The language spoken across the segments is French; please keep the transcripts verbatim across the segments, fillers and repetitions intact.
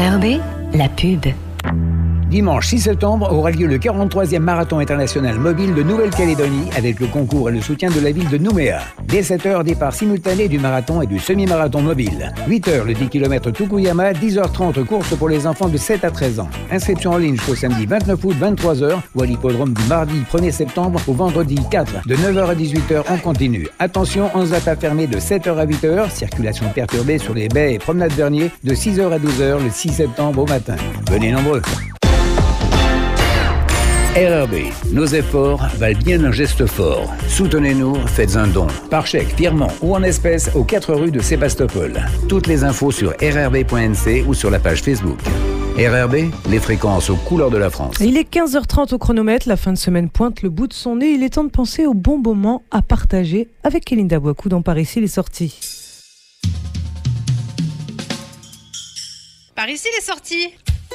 R R B, la pub. Dimanche six septembre aura lieu le quarante-troisième Marathon international mobile de Nouvelle-Calédonie avec le concours et le soutien de la ville de Nouméa. Dès sept heures, départ simultané du marathon et du semi-marathon mobile. huit heures, le dix kilomètres Tukuyama, dix heures trente, course pour les enfants de sept à treize ans. Inscription en ligne jusqu'au samedi vingt-neuf août, vingt-trois heures, ou à l'hippodrome du mardi premier septembre au vendredi quatre, de neuf heures à dix-huit heures en continu. Attention, onze data fermée de sept heures à huit heures, circulation perturbée sur les baies et promenades Vernier de six heures à douze heures le six septembre au matin. Venez nombreux. R R B, nos efforts valent bien un geste fort. Soutenez-nous, faites un don. Par chèque, virement ou en espèces aux quatre rues de Sébastopol. Toutes les infos sur r r b point n c ou sur la page Facebook. R R B, les fréquences aux couleurs de la France. Il est quinze heures trente au chronomètre, la fin de semaine pointe le bout de son nez. Il est temps de penser au bon moment à partager avec Kélinda Bouakou dans Par ici les sorties. Par ici les sorties.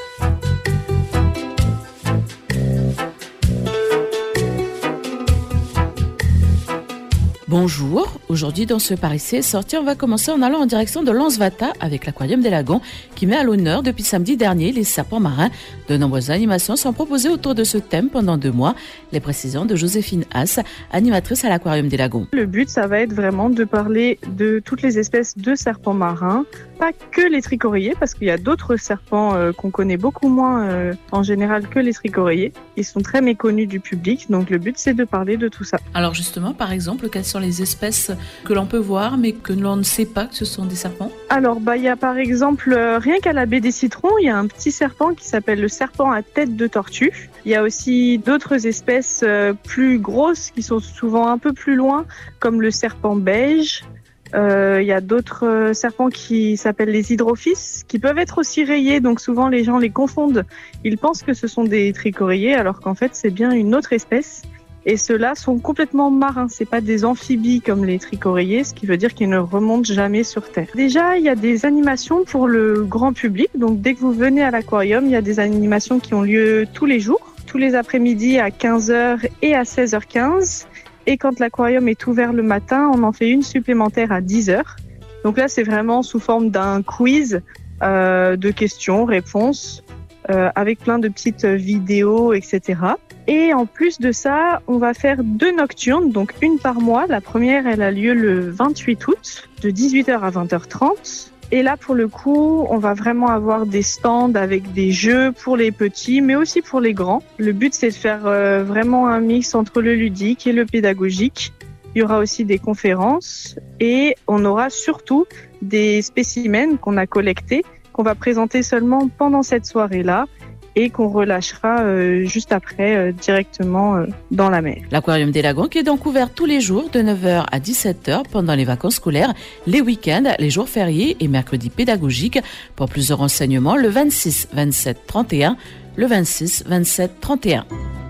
Bonjour, aujourd'hui dans ce Par ici est sorti, on va commencer en allant en direction de Lansvata avec l'Aquarium des Lagons qui met à l'honneur depuis samedi dernier les serpents marins. De nombreuses animations sont proposées autour de ce thème pendant deux mois. Les précisions de Joséphine Haas, animatrice à l'Aquarium des Lagons. Le but, ça va être vraiment de parler de toutes les espèces de serpents marins, pas que les tricoréiers, parce qu'il y a d'autres serpents euh, qu'on connaît beaucoup moins euh, en général que les tricoréiers. Ils sont très méconnus du public, donc le but, c'est de parler de tout ça. Alors justement, par exemple, quelles sont les espèces que l'on peut voir mais que l'on ne sait pas que ce sont des serpents? Alors, bah, il y a par exemple, euh, rien qu'à la baie des Citrons, il y a un petit serpent qui s'appelle le serpent à tête de tortue. Il y a aussi d'autres espèces euh, plus grosses qui sont souvent un peu plus loin, comme le serpent beige. Euh, il y a d'autres euh, serpents qui s'appellent les hydrophis, qui peuvent être aussi rayés, donc souvent les gens les confondent. Ils pensent que ce sont des tricoréiers, alors qu'en fait c'est bien une autre espèce. Et ceux-là sont complètement marins, c'est pas des amphibies comme les tricoréiers, ce qui veut dire qu'ils ne remontent jamais sur Terre. Déjà, il y a des animations pour le grand public, donc dès que vous venez à l'aquarium, il y a des animations qui ont lieu tous les jours, tous les après-midi à quinze heures et à seize heures quinze. Et quand l'aquarium est ouvert le matin, on en fait une supplémentaire à dix heures. Donc là, c'est vraiment sous forme d'un quiz euh, de questions-réponses euh, avec plein de petites vidéos, et cetera. Et en plus de ça, on va faire deux nocturnes, donc une par mois. La première, elle a lieu le vingt-huit août, de dix-huit heures à vingt heures trente. Et là, pour le coup, on va vraiment avoir des stands avec des jeux pour les petits, mais aussi pour les grands. Le but, c'est de faire euh, vraiment un mix entre le ludique et le pédagogique. Il y aura aussi des conférences et on aura surtout des spécimens qu'on a collectés, qu'on va présenter seulement pendant cette soirée-là et qu'on relâchera euh, juste après euh, directement euh, dans la mer. L'Aquarium des Lagons qui est donc ouvert tous les jours de neuf heures à dix-sept heures pendant les vacances scolaires, les week-ends, les jours fériés et mercredis pédagogiques. Pour plus de renseignements, le vingt-six, vingt-sept, trente et un, le vingt-six, vingt-sept, trente et un.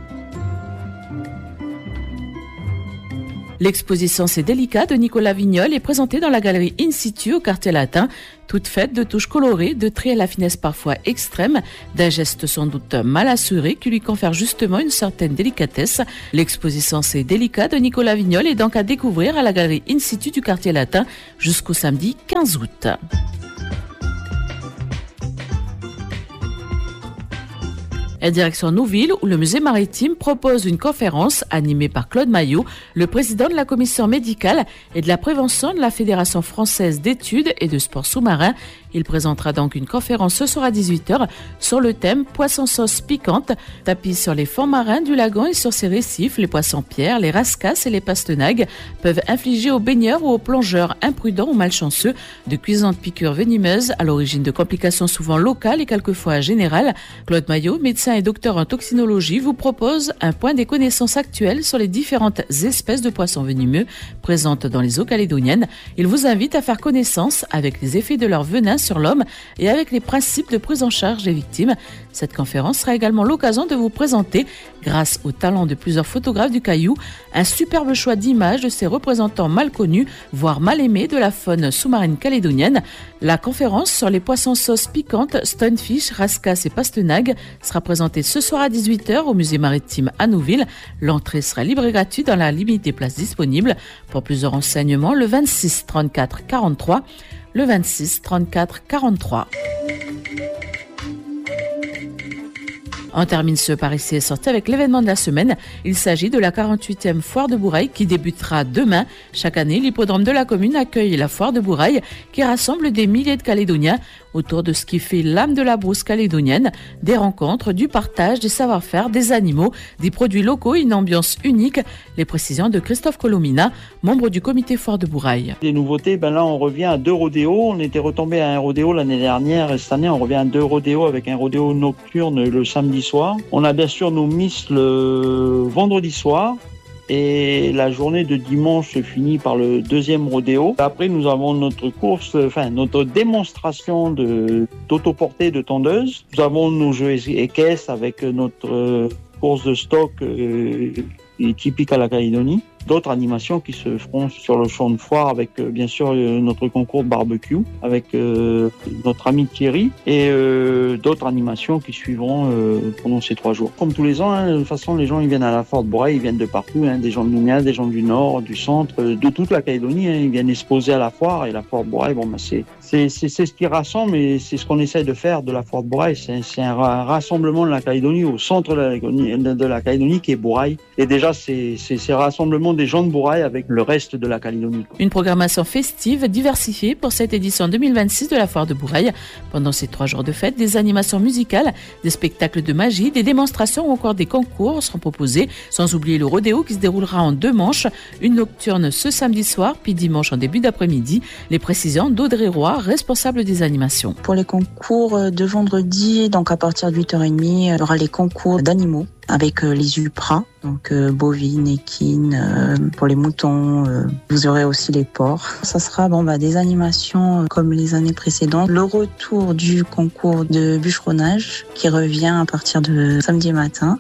L'exposition C'est délicat de Nicolas Vignol est présentée dans la galerie In Situ au quartier latin, toute faite de touches colorées, de traits à la finesse parfois extrême, d'un geste sans doute mal assuré qui lui confère justement une certaine délicatesse. L'exposition C'est délicat de Nicolas Vignol est donc à découvrir à la galerie In Situ du quartier latin jusqu'au samedi quinze août. Et direction Nouville, où le musée maritime propose une conférence animée par Claude Maillot, le président de la commission médicale et de la prévention de la Fédération française d'études et de sports sous-marins. Il présentera donc une conférence ce soir à dix-huit heures sur le thème Poisson sauce piquante, tapis sur les fonds marins du lagon et sur ses récifs. Les poissons-pierres, les rascasses et les pastenagues peuvent infliger aux baigneurs ou aux plongeurs imprudents ou malchanceux de cuisantes piqûres venimeuses à l'origine de complications souvent locales et quelquefois générales. Claude Maillot, médecin et docteur en toxinologie, vous propose un point des connaissances actuelles sur les différentes espèces de poissons venimeux présentes dans les eaux calédoniennes. Il vous invite à faire connaissance avec les effets de leur venin sur l'homme et avec les principes de prise en charge des victimes. Cette conférence sera également l'occasion de vous présenter, grâce au talent de plusieurs photographes du Caillou, un superbe choix d'images de ces représentants mal connus, voire mal aimés de la faune sous-marine calédonienne. La conférence sur les poissons sauce piquantes, stonefish, rascasses et pastenagues sera présentée ce soir à dix-huit heures au musée maritime à Nouville. L'entrée sera libre et gratuite dans la limite des places disponibles. Pour plus de renseignements, le vingt-six trente-quatre quarante-trois, le vingt-six trente-quatre quarante-trois. On termine ce Par ici et sorti avec l'événement de la semaine. Il s'agit de la quarante-huitième foire de Bourail qui débutera demain. Chaque année, l'hippodrome de la commune accueille la foire de Bourail qui rassemble des milliers de Calédoniens autour de ce qui fait l'âme de la brousse calédonienne, des rencontres, du partage, des savoir-faire, des animaux, des produits locaux, une ambiance unique. Les précisions de Christophe Colomina, membre du comité foire de Bourail. Les nouveautés, ben là on revient à deux rodéos. On était retombé à un rodéo l'année dernière et cette année on revient à deux rodéos avec un rodéo nocturne le samedi soir. On a bien sûr nos misses le vendredi soir. Et la journée de dimanche se finit par le deuxième rodéo. Après, nous avons notre course, enfin notre démonstration de, d'autoportée de tondeuse. Nous avons nos jeux et caisses avec notre course de stock euh, typique à la Calédonie. D'autres animations qui se feront sur le champ de foire avec euh, bien sûr euh, notre concours de barbecue avec euh, notre ami Thierry et euh, d'autres animations qui suivront euh, pendant ces trois jours. Comme tous les ans, hein, de toute façon les gens ils viennent à la foire de Bourail, ils viennent de partout, hein, des gens de Nouméa, des gens du Nord, du Centre, euh, de toute la Calédonie, hein, ils viennent exposer à la foire et la foire de Bourail, bon, bah, c'est, c'est, c'est, c'est ce qui rassemble et c'est ce qu'on essaie de faire de la foire de Bourail, c'est, c'est un rassemblement de la Calédonie au centre de la Calédonie, de la Calédonie qui est Bourail et déjà c'est, c'est, c'est rassemblement des gens de Bourail avec le reste de la Calédonie. Une programmation festive diversifiée pour cette édition deux mille vingt-six de la foire de Bourail. Pendant ces trois jours de fête, des animations musicales, des spectacles de magie, des démonstrations ou encore des concours seront proposés, sans oublier le rodéo qui se déroulera en deux manches, une nocturne ce samedi soir puis dimanche en début d'après-midi. Les précisions d'Audrey Roy, responsable des animations. Pour les concours de vendredi, donc à partir de huit heures trente, il y aura les concours d'animaux avec euh, les UPRA, donc euh, bovines, équines, euh, pour les moutons, euh, vous aurez aussi les porcs. Ça sera bon bah des animations euh, comme les années précédentes. Le retour du concours de bûcheronnage qui revient à partir de samedi matin.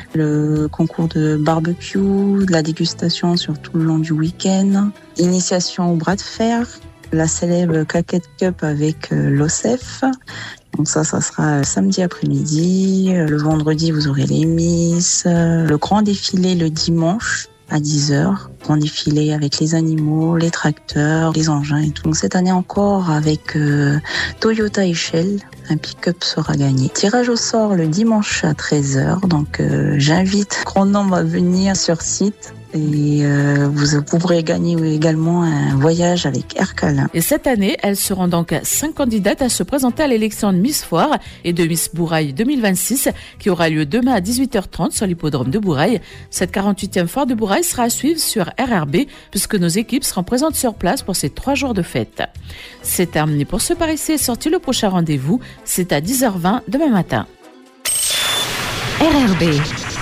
Le concours de barbecue, de la dégustation sur tout le long du week-end. Initiation au bras de fer. La célèbre Caquette Cup avec euh, l'O C E F. Donc ça, ça sera samedi après-midi. Le vendredi, vous aurez les misses. Le grand défilé le dimanche à dix heures. Grand défilé avec les animaux, les tracteurs, les engins et tout. Donc cette année encore avec euh, Toyota Échelle, un pick-up sera gagné. Tirage au sort le dimanche à treize heures. Donc euh, j'invite grand nombre à venir sur site. Et euh, vous pourrez gagner également un voyage avec Air Calin. Et cette année, elles seront donc cinq candidates à se présenter à l'élection de Miss Foire et de Miss Bourail deux mille vingt-six qui aura lieu demain à dix-huit heures trente sur l'hippodrome de Bourail. Cette quarante-huitième foire de Bourail sera à suivre sur R R B puisque nos équipes seront présentes sur place pour ces trois jours de fête. C'est terminé pour ce Par ici est sorti. Le prochain rendez-vous, c'est à dix heures vingt demain matin. R R B.